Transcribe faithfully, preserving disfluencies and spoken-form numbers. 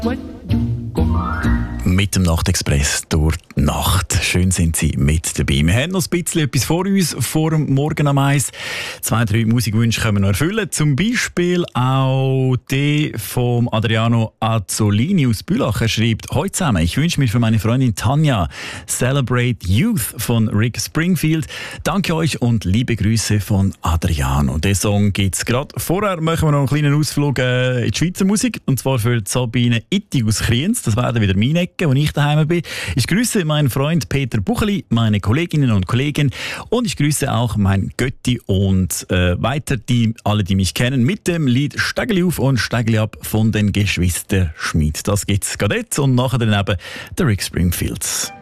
Mit dem Nachtexpress durch die Nacht. Schön sind Sie mit dabei. Wir haben noch ein bisschen etwas vor uns, vor dem Morgen am Eis. Zwei, drei Musikwünsche können wir noch erfüllen. Zum Beispiel auch die vom Adriano Azzolini aus Bülach. Er schreibt: Heute zusammen, ich wünsche mir für meine Freundin Tanja Celebrate Youth von Rick Springfield. Danke euch und liebe Grüße von Adriano. Den Song gibt es gerade. Vorher machen wir noch einen kleinen Ausflug äh, in die Schweizer Musik. Und zwar für Sabine Itti aus Kriens. Das wäre wieder meine Ecke, wo ich daheim bin. Ich grüße meinen Freund Peter Bucheli, meine Kolleginnen und Kollegen, und ich grüße auch mein Götti und äh, weiter die, alle, die mich kennen, mit dem Lied «Stegeli auf und Stegeli ab» von den Geschwister Schmid. Das gibt's gerade jetzt und nachher dann eben der Rick Springfields.